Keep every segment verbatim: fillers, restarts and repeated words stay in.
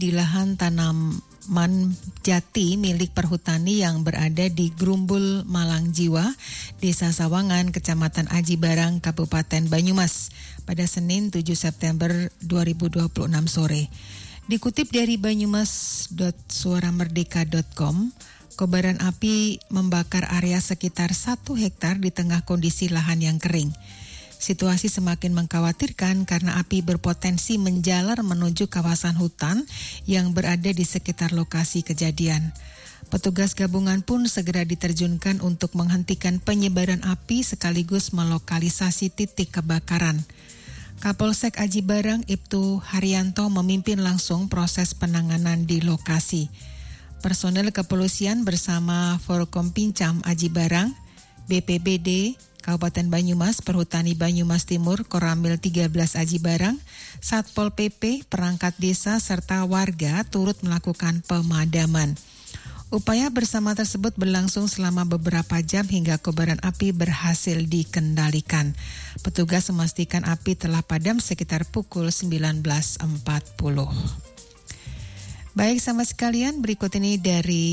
di lahan tanaman jati milik perhutani yang berada di Grumbul, Malang Jiwa, Desa Sawangan, Kecamatan Aji Barang, Kabupaten Banyumas pada Senin tujuh September dua ribu dua puluh enam sore. Dikutip dari banyumas dot suara merdeka dot com, kobaran api membakar area sekitar satu hektar di tengah kondisi lahan yang kering. Situasi semakin mengkhawatirkan karena api berpotensi menjalar menuju kawasan hutan yang berada di sekitar lokasi kejadian. Petugas gabungan pun segera diterjunkan untuk menghentikan penyebaran api sekaligus melokalisasi titik kebakaran. Kapolsek Aji Barang Ibtu Haryanto memimpin langsung proses penanganan di lokasi. Personel kepolisian bersama Forkompincam Aji Barang, B P B D, Kabupaten Banyumas, Perhutani Banyumas Timur, Koramil tiga belas Aji Barang, Satpol P P, perangkat desa, serta warga turut melakukan pemadaman. Upaya bersama tersebut berlangsung selama beberapa jam hingga kobaran api berhasil dikendalikan. Petugas memastikan api telah padam sekitar pukul sembilan belas empat puluh. Baik sama sekalian, berikut ini dari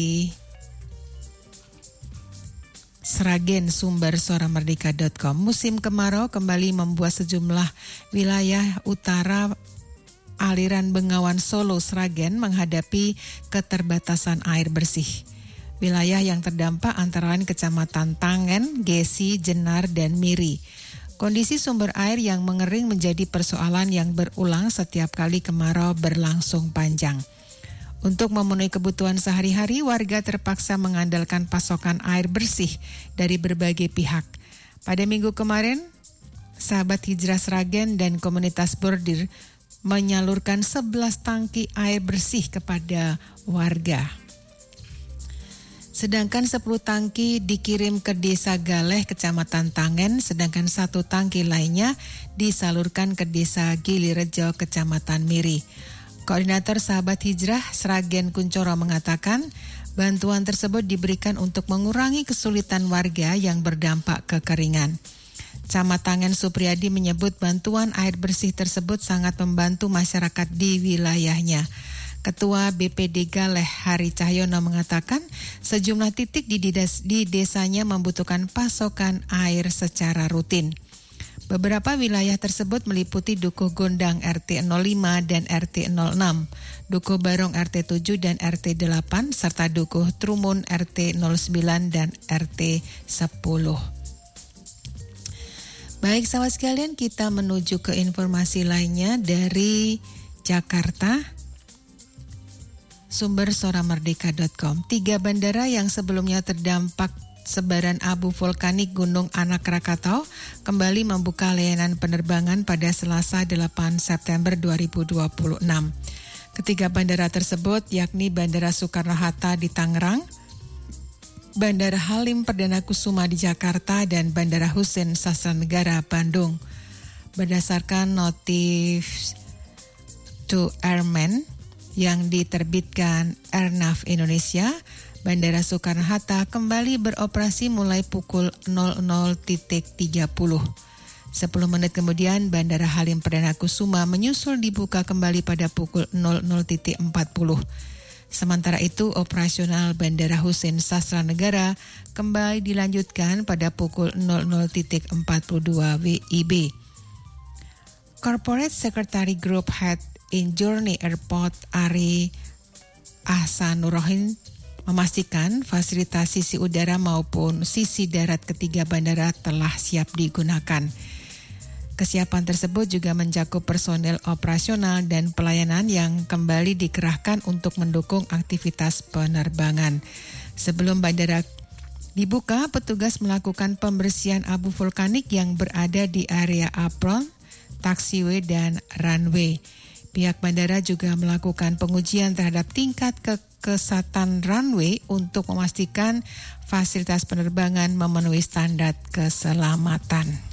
Sragen, sumber suara merdeka dot com. Musim kemarau kembali membuat sejumlah wilayah utara aliran Bengawan Solo Sragen menghadapi keterbatasan air bersih. Wilayah yang terdampak antara lain Kecamatan Tangen, Gesi, Jenar, dan Miri. Kondisi sumber air yang mengering menjadi persoalan yang berulang setiap kali kemarau berlangsung panjang. Untuk memenuhi kebutuhan sehari-hari, warga terpaksa mengandalkan pasokan air bersih dari berbagai pihak. Pada minggu kemarin, sahabat Hijrah Sragen dan komunitas Bordir menyalurkan sebelas tangki air bersih kepada warga. Sedangkan sepuluh tangki dikirim ke Desa Galeh, Kecamatan Tangen, sedangkan satu tangki lainnya disalurkan ke Desa Gilirejo, Kecamatan Miri. Koordinator Sahabat Hijrah Sragen Kuncoro mengatakan bantuan tersebut diberikan untuk mengurangi kesulitan warga yang berdampak kekeringan. Camat Tangen Supriyadi menyebut bantuan air bersih tersebut sangat membantu masyarakat di wilayahnya. Ketua B P D Galeh Hari Cahyono mengatakan sejumlah titik di, des- di desanya membutuhkan pasokan air secara rutin. Beberapa wilayah tersebut meliputi Dukuh Gondang R T nol lima dan R T nol enam, Dukuh Barong R T tujuh dan R T delapan, serta Dukuh Trumun R T nol sembilan dan R T sepuluh. Baik sahabat sekalian, kita menuju ke informasi lainnya dari Jakarta. Sumber suara merdeka dot com. Tiga bandara yang sebelumnya terdampak sebaran abu vulkanik Gunung Anak Rakatau kembali membuka layanan penerbangan pada Selasa delapan September dua ribu dua puluh enam. Ketiga bandara tersebut yakni Bandara Soekarno-Hatta di Tangerang, Bandara Halim Perdana Kusuma di Jakarta, dan Bandara Husein Sastranegara Bandung. Berdasarkan notif to Airmen yang diterbitkan Airnav Indonesia, Bandara Soekarno-Hatta kembali beroperasi mulai pukul nol nol tiga puluh. Sepuluh menit kemudian, Bandara Halim Perdana Kusuma menyusul dibuka kembali pada pukul nol nol empat puluh. Sementara itu, operasional Bandara Husein Sastranegara kembali dilanjutkan pada pukul nol nol empat puluh dua W I B. Corporate Secretary Group Head in Journey Airport Ari Ahsanurohin memastikan fasilitas sisi udara maupun sisi darat ketiga bandara telah siap digunakan. Kesiapan tersebut juga mencakup personel operasional dan pelayanan yang kembali dikerahkan untuk mendukung aktivitas penerbangan. Sebelum bandara dibuka, petugas melakukan pembersihan abu vulkanik yang berada di area apron, taxiway, dan runway. Pihak bandara juga melakukan pengujian terhadap tingkat kekesatan runway untuk memastikan fasilitas penerbangan memenuhi standar keselamatan.